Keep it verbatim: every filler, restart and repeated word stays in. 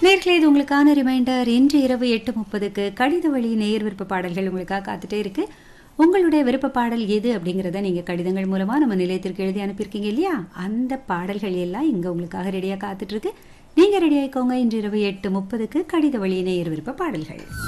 நேர்களே, இது உங்களுக்கான ரிமைண்டர். இன்று இரவு எட்டு முப்பதுக்கு கடித வழி நேயர் விருப்ப பாடல்கள் உங்களுக்காக காத்துட்டே இருக்கு. உங்களுடைய விருப்ப பாடல் எது அப்படிங்கிறத நீங்க கடிதங்கள் மூலமா நம்ம நிலையத்திற்கு எழுதி அனுப்பியிருக்கீங்க இல்லையா? அந்த பாடல்கள் எல்லாம் இங்க உங்களுக்காக ரெடியா காத்துட்டு இருக்கு. நீங்க ரெடி ஆயிக்கோங்க. இன்று இரவு எட்டு முப்பதுக்கு கடித வழி நேயர் விருப்ப பாடல்கள்.